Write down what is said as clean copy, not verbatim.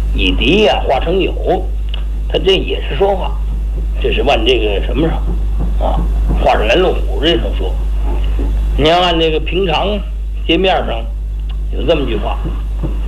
以敌呀化成友，他这也是说话，这是按这个什么上啊，华山连龙虎这种说。你要按这个平常街面上有这么句话：